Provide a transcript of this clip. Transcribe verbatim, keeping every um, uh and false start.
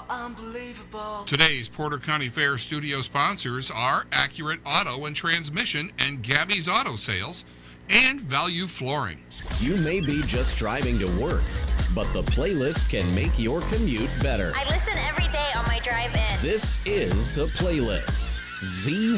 so unbelievable. Today's Porter County Fair studio sponsors are Accurate Auto and Transmission and Gabby's Auto Sales and Value Flooring. You may be just driving to work, but the playlist can make your commute better. I listen every day on my drive in. This is the playlist. Z